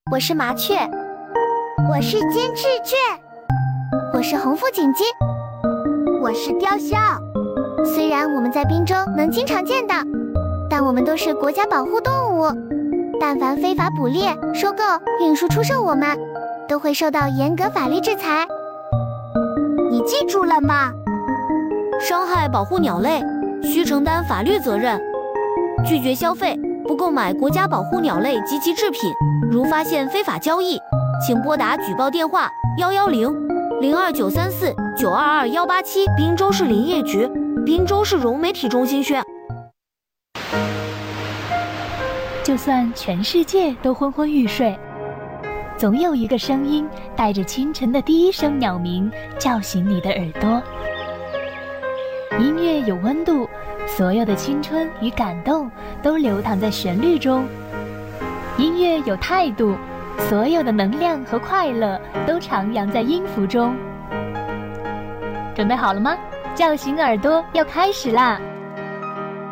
我是麻雀， 我是金翅雀， 我是红腹锦鸡， 我是雕鸮。 虽然我们在滨州能经常见到，但我们都是国家保护动物。但凡非法捕猎、收购、运输、出售我们，都会受到严格法律制裁。 你记住了吗？ 伤害保护鸟类，需承担法律责任。拒绝消费，不购买国家保护鸟类及其制品。如发现非法交易，请拨打举报电话110-02934-922-187，滨州市林业局、滨州市融媒体中心宣。 就算全世界都昏昏欲睡，总有一个声音带着清晨的第一声鸟鸣叫醒你的耳朵。音乐有温度，所有的青春与感动都流淌在旋律中。音乐有态度，所有的能量和快乐都徜徉在音符中。准备好了吗？叫醒耳朵要开始啦！